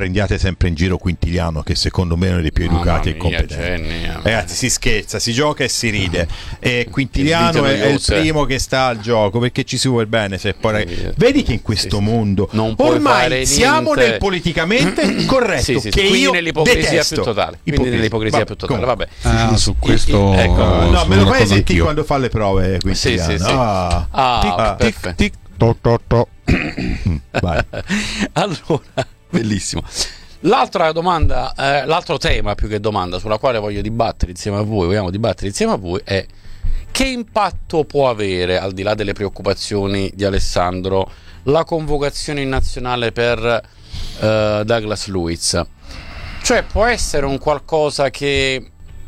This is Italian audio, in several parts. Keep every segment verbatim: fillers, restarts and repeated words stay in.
prendiate sempre in giro Quintiliano, che secondo me è uno dei più educati e competenti. Ragazzi, si scherza, si gioca e si ride. E Quintiliano è, è il primo che sta al gioco, perché ci si vuole bene. Se poi... Vedi che in questo sì, mondo non ormai siamo nel politicamente corretto, sì, sì, che quindi io nell'ipocrisia detesto. più totale. Quindi nell'ipocrisia Va, più totale. Vabbè. Ah, su questo ecco, no, me lo fai sentire quando fa le prove Quintiliano. Sì, sì, sì. Ah, ah, tic, tic, tic, to, to, to. Vai. Allora, bellissimo. L'altra domanda, eh, l'altro tema più che domanda sulla quale voglio dibattere insieme a voi, vogliamo dibattere insieme a voi, è: che impatto può avere, al di là delle preoccupazioni di Alessandro, la convocazione in nazionale per eh, Douglas Luiz? Cioè, può essere un qualcosa che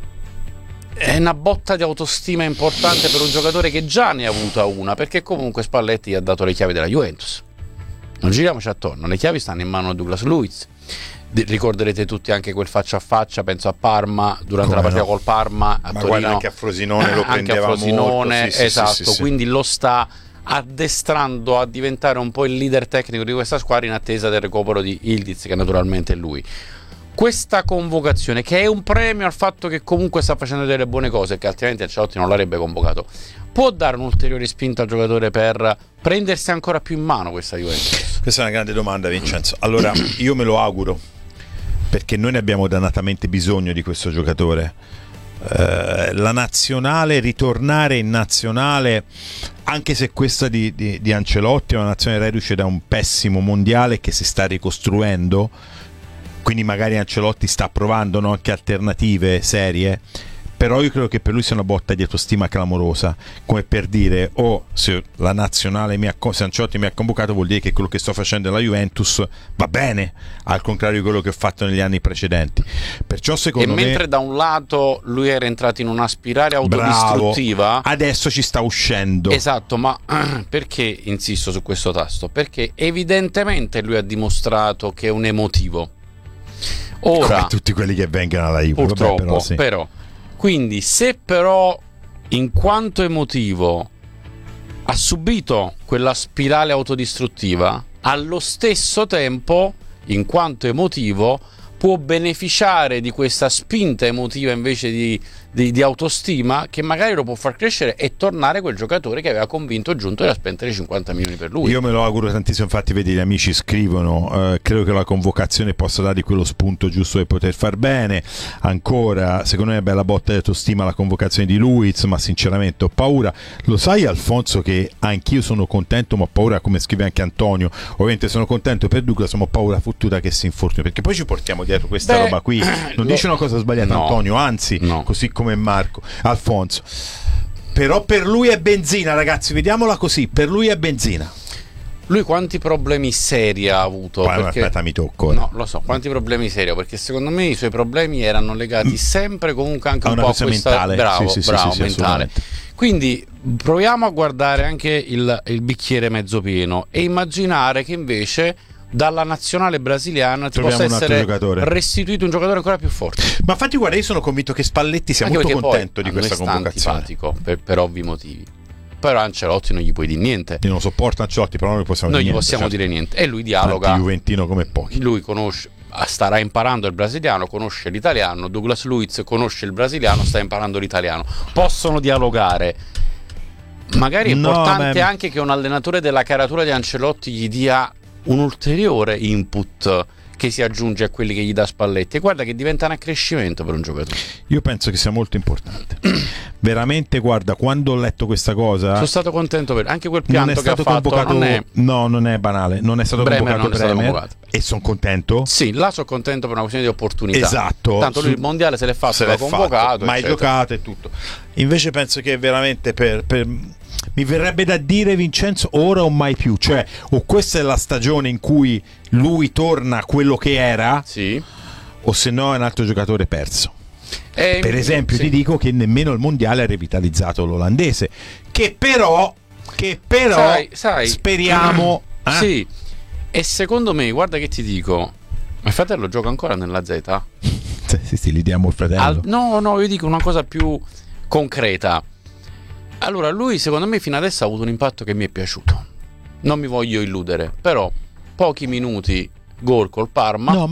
è una botta di autostima importante per un giocatore che già ne ha avuta una, perché comunque Spalletti gli ha dato le chiavi della Juventus. Non giriamoci attorno, le chiavi stanno in mano a Douglas Luiz. Ricorderete tutti anche quel faccia a faccia, penso a Parma, durante Come la partita no? col Parma a Ma Torino, guarda, anche a Frosinone lo prendeva anche a Frosinone, molto. Sì, esatto, sì, sì, sì, quindi lo sta addestrando a diventare un po' il leader tecnico di questa squadra, in attesa del recupero di Ildiz, che naturalmente è lui. Questa convocazione, che è un premio al fatto che comunque sta facendo delle buone cose, che altrimenti Ancelotti non l'avrebbe convocato, può dare un'ulteriore spinta al giocatore per prendersi ancora più in mano questa Juventus? Questa è una grande domanda, Vincenzo. Allora, io me lo auguro, perché noi ne abbiamo dannatamente bisogno di questo giocatore. Eh, la nazionale, ritornare in nazionale, anche se questa di, di, di Ancelotti è una nazionale reduce da un pessimo mondiale che si sta ricostruendo, quindi magari Ancelotti sta provando, no, anche alternative serie, però io credo che per lui sia una botta di autostima clamorosa, come per dire: oh, se la nazionale mi ha, se Ancelotti mi ha convocato, vuol dire che quello che sto facendo alla Juventus va bene, al contrario di quello che ho fatto negli anni precedenti. Perciò secondo e me, mentre da un lato lui era entrato in una spirale autodistruttiva, bravo, adesso ci sta uscendo. Esatto, ma perché insisto su questo tasto? Perché evidentemente lui ha dimostrato che è un emotivo. Ora, come tutti quelli che vengono alla Juve, purtroppo, vabbè, però, sì. però quindi se però in quanto emotivo ha subito quella spirale autodistruttiva, allo stesso tempo in quanto emotivo può beneficiare di questa spinta emotiva invece di, di, di autostima, che magari lo può far crescere e tornare quel giocatore che aveva convinto Giunto a spendere cinquanta milioni per lui. Io me lo auguro tantissimo, infatti vedi, gli amici scrivono, eh, credo che la convocazione possa dargli quello spunto giusto per poter far bene. Ancora, secondo me è bella botta di autostima la convocazione di Luiz, ma sinceramente ho paura. Lo sai, Alfonso, che anch'io sono contento, ma ho paura, come scrive anche Antonio, ovviamente sono contento per Douglas, ma ho paura fottuta che si infortuni, perché poi ci portiamo dietro questa Beh, roba qui. Non lo... dice una cosa sbagliata, no, Antonio, anzi, no. così come Marco. Alfonso, però per lui è benzina, ragazzi, vediamola così, per lui è benzina. Lui quanti problemi seri ha avuto? Poi, perché... aspetta, mi tocco. No, lo so, quanti problemi seri, perché secondo me i suoi problemi erano legati sempre comunque anche a un po' a questa mentale. bravo, sì, sì, bravo sì, sì, mentale. Quindi proviamo a guardare anche il, il bicchiere mezzo pieno e immaginare che invece dalla nazionale brasiliana ti troviamo possa essere restituito un giocatore ancora più forte. Ma infatti guarda, io sono convinto che Spalletti sia anche molto contento di a questa sta convocazione, antipatico per, per ovvi motivi, però Ancelotti non gli puoi dire niente. Io non sopporto Ancelotti, però non gli possiamo noi dire gli niente, possiamo certo. dire niente, e lui dialoga, juventino come pochi. Lui conosce, starà imparando il brasiliano, conosce l'italiano. Douglas Luiz conosce il brasiliano, sta imparando l'italiano, possono dialogare. Magari è no, importante ma... anche che un allenatore della caratura di Ancelotti gli dia un ulteriore input che si aggiunge a quelli che gli dà Spalletti, e guarda che diventa un accrescimento per un giocatore. Io penso che sia molto importante veramente. Guarda, quando ho letto questa cosa sono stato contento per... anche quel pianto non è che stato ha fatto convocato... non è... no, non è banale, non è stato Bremer convocato non è stato Bremer, convocato. e sono contento. Sì, là sono contento per una questione di opportunità. Esatto. Tanto lui il mondiale se l'è fatto, se l'ha convocato, ma è giocato e tutto. Invece penso che veramente per, per mi verrebbe da dire, Vincenzo, ora o mai più, cioè o questa è la stagione in cui lui torna a quello che era, sì, o se no è un altro giocatore perso. Eh, per esempio, sì, ti dico che nemmeno il mondiale ha revitalizzato l'olandese, che però che però sai, sai, speriamo eh? Sì, e secondo me, guarda che ti dico, mio fratello gioca ancora nella Z. Sì, sì, sì, gli diamo il fratello. Al, no, no, io dico una cosa più concreta. Allora, lui secondo me fino adesso ha avuto un impatto che mi è piaciuto. Non mi voglio illudere, però pochi minuti gol col Parma. No,